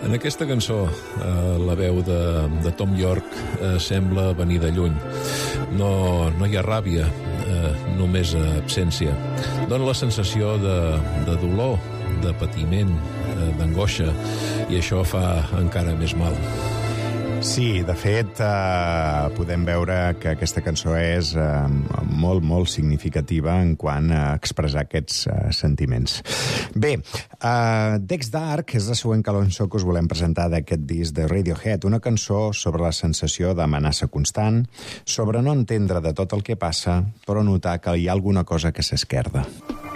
En aquesta cançó, la veu de Thom Yorke sembla venir de lluny. No hi ha ràbia, només absència. Dóna la sensació de dolor, de patiment, d'angoixa, i això fa encara més mal. Sí, de fet, podem veure que aquesta cançó és molt, molt significativa en quant a expressar aquests sentiments. Bé, Dex Dark és la següent cançó que us volem presentar d'aquest disc de Radiohead, una cançó sobre la sensació d'amenaça constant, sobre no entendre de tot el que passa, però notar que hi ha alguna cosa que s'esquerda.